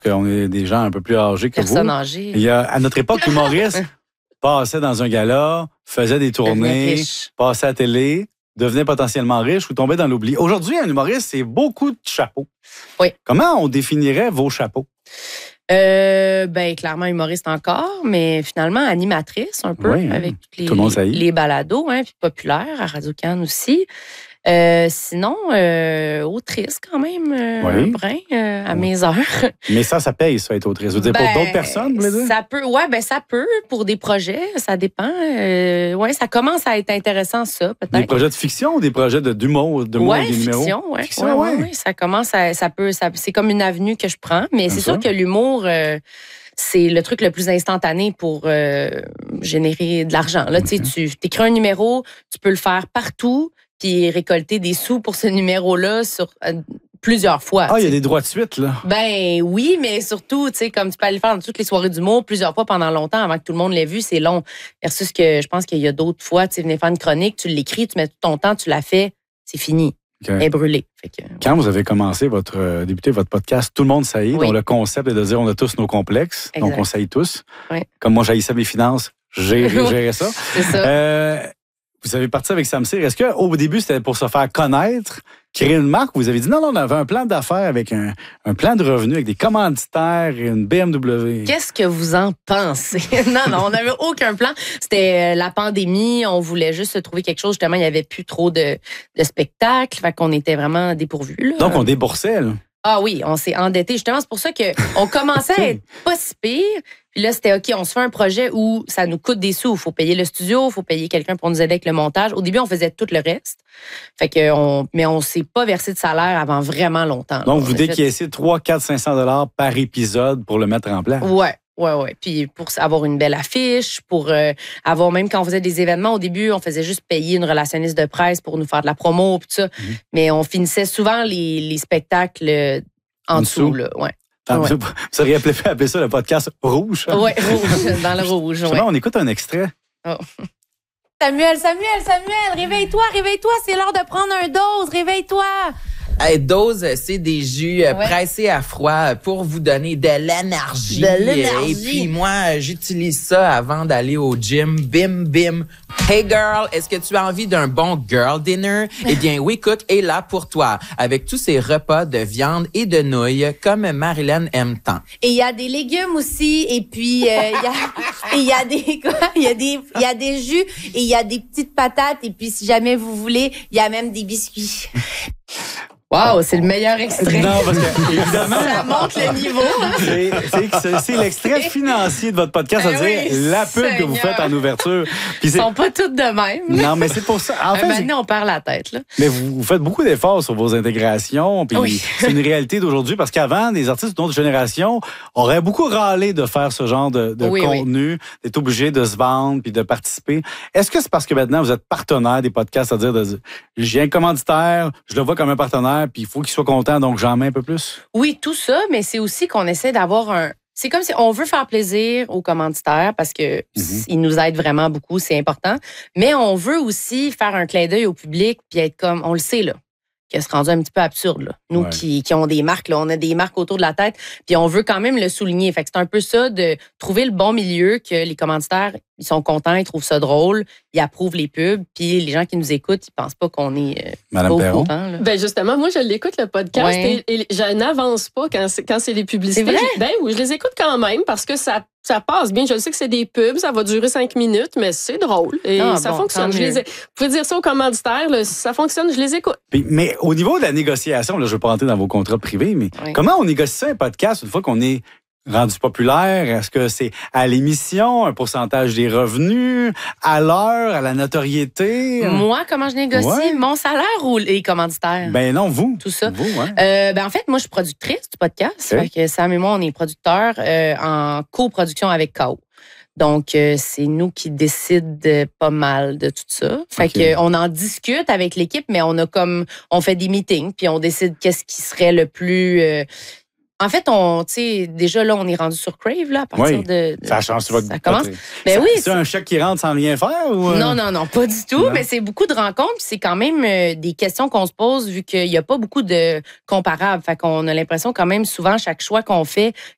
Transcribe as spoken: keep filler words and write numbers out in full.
qu'on est des gens un peu plus âgés que Personne vous. âgée. Il y a, à notre époque, l'humoriste passait dans un gala, faisait des tournées, passait à la télé, devenait potentiellement riche ou tombait dans l'oubli. Aujourd'hui, un humoriste, c'est beaucoup de chapeaux. Oui. Comment on définirait vos chapeaux? Euh, ben, clairement humoriste encore, mais finalement animatrice un peu, oui, hein. avec toutes les, Tout le monde les, les balados, hein, puis populaire à Radio-Can aussi. Euh, sinon, euh, autrice quand même, euh, oui. un brin euh, à mes heures. Mais ça, ça paye, ça, être autrice. Je veux dire, ben, pour d'autres personnes, vous voulez dire? Ça peut, ouais, ben ça peut, pour des projets, ça dépend. Euh, ouais, ça commence à être intéressant, ça, peut-être. Des projets de fiction ou des projets de, d'humour, de ouais, des numéros? fiction, ouais. Fiction, ouais, ouais. ouais. Ça commence à, ça peut, ça, c'est comme une avenue que je prends, mais Comme c'est ça. sûr que l'humour, euh, c'est le truc le plus instantané pour euh, générer de l'argent. Là, okay. Tu écris un numéro, tu peux le faire partout, puis récolter des sous pour ce numéro-là sur euh, plusieurs fois. Ah, il y a des droits de suite, là. Ben oui, mais surtout, tu sais, comme tu peux aller le faire dans toutes les soirées d'humour plusieurs fois pendant longtemps avant que tout le monde l'ait vu, c'est long. Versus que je pense qu'il y a d'autres fois, tu sais, venir faire une chronique, tu l'écris, tu mets tout ton temps, tu l'as fait, c'est fini. Okay. Elle est brûlée. Fait que, quand vous avez commencé votre euh, débuté votre podcast, tout le monde saillit, oui. dont le concept est de dire on a tous nos complexes, exact. Donc on saillit tous. Oui. Comme moi, j'haïssais mes finances, j'ai géré ça. C'est ça. Euh, vous avez parti avec Sam Cyr. Est-ce qu'au début, c'était pour se faire connaître, créer une marque, ou vous avez dit non, non, on avait un plan d'affaires avec un, un plan de revenus, avec des commanditaires et une B M W? Qu'est-ce que vous en pensez? non, non, on n'avait aucun plan. C'était la pandémie. On voulait juste se trouver quelque chose. Justement, il n'y avait plus trop de, de spectacles. Fait qu'on était vraiment dépourvus. Là. Donc, on déboursait, là. Ah oui, on s'est endetté. Justement, c'est pour ça qu'on commençait à être pas si pire. Puis là, c'était OK, on se fait un projet où ça nous coûte des sous. Il faut payer le studio, il faut payer quelqu'un pour nous aider avec le montage. Au début, on faisait tout le reste. Fait que on, mais on ne s'est pas versé de salaire avant vraiment longtemps. Donc, là. vous décaissez fait... trois, quatre, cinq cents dollars par épisode pour le mettre en place. Ouais. Oui, oui. Puis pour avoir une belle affiche, pour euh, avoir, même quand on faisait des événements, au début, on faisait juste payer une relationniste de presse pour nous faire de la promo, puis tout ça. Mm-hmm. Mais on finissait souvent les, les spectacles en, en dessous, là. Ouais. Ah, ouais. Vous auriez appelé ça le podcast rouge. Oui, rouge, dans le rouge. Justement, ouais. On écoute un extrait. Oh. Samuel, Samuel, Samuel, réveille-toi, réveille-toi, c'est l'heure de prendre un dose, réveille-toi. Hey, dose, c'est des jus ouais. pressés à froid pour vous donner de l'énergie. De l'énergie. Et puis moi, j'utilise ça avant d'aller au gym. Bim, bim. Hey girl, est-ce que tu as envie d'un bon girl dinner? Eh bien, WeCook est là pour toi, avec tous ces repas de viande et de nouilles comme Marilyn aime tant. Et il y a des légumes aussi, et puis il euh, y, y a des quoi? Il y a des il y a des jus et il y a des petites patates, et puis si jamais vous voulez, il y a même des biscuits. Wow, c'est le meilleur extrait. Non, parce que, évidemment. Ça monte le niveau. C'est, c'est, c'est l'extrait financier de votre podcast, ben c'est-à-dire oui, la pub Seigneur. que vous faites en ouverture. Puis c'est... Ils sont pas toutes de même. Non, mais c'est pour ça. En fait, maintenant, on perd la tête, là. Mais vous, vous faites beaucoup d'efforts sur vos intégrations, puis oui. c'est une réalité d'aujourd'hui, parce qu'avant, des artistes d'une autre génération auraient beaucoup râlé de faire ce genre de, de oui, contenu, oui. d'être obligé de se vendre puis de participer. Est-ce que c'est parce que maintenant, vous êtes partenaire des podcasts, c'est-à-dire, de, j'ai un commanditaire, je le vois comme un partenaire, puis il faut qu'il soit content, donc j'en mets un peu plus? Oui, tout ça, mais c'est aussi qu'on essaie d'avoir un... C'est comme si on veut faire plaisir aux commanditaires parce que mm-hmm. ils nous aident vraiment beaucoup, c'est important. Mais on veut aussi faire un clin d'œil au public puis être comme, on le sait, là, que c'est rendu un petit peu absurde, là. Nous ouais. qui, qui ont des marques, là, on a des marques autour de la tête, puis on veut quand même le souligner. Fait que c'est un peu ça, de trouver le bon milieu, que les commanditaires, ils sont contents, ils trouvent ça drôle, ils approuvent les pubs, puis les gens qui nous écoutent, ils pensent pas qu'on est euh, Madame pas Perron. au courant, là. Ben justement, moi, je l'écoute, le podcast, ouais. et, et je n'avance pas quand c'est, quand c'est les publicités. C'est vrai? Je, ben oui, je les écoute quand même parce que ça, ça passe bien. Je sais que c'est des pubs, ça va durer cinq minutes, mais c'est drôle et ah, ça bon, fonctionne. Je les ai, vous pouvez dire ça aux commanditaires, là, ça fonctionne, je les écoute. Puis, mais au niveau de la négociation, là, je ne vais pas rentrer dans vos contrats privés, mais oui. comment on négocie un podcast une fois qu'on est rendu populaire? Est-ce que c'est à l'émission, un pourcentage des revenus, à l'heure, à la notoriété? Moi, comment je négocie? Ouais. Mon salaire ou les commanditaires? Ben non, vous. Tout ça. Vous, ouais. euh, ben en fait, moi, je suis productrice du podcast. Okay. Fait que Sam et moi, on est producteurs euh, en coproduction avec K O. Donc, euh, c'est nous qui décident pas mal de tout ça. Fait okay. qu'on en discute avec l'équipe, mais on a comme, on fait des meetings, puis on décide qu'est-ce qui serait le plus... Euh, En fait, on, tu sais, déjà là, on est rendu sur Crave, là, à partir oui, de, de. Ça change votre. Ça commence. Ben oui. C'est un chèque qui rentre sans rien faire ou. Non, non, non, pas du tout. Non. Mais c'est beaucoup de rencontres. C'est quand même euh, des questions qu'on se pose vu qu'il n'y a pas beaucoup de comparables. Fait qu'on a l'impression quand même souvent chaque choix qu'on fait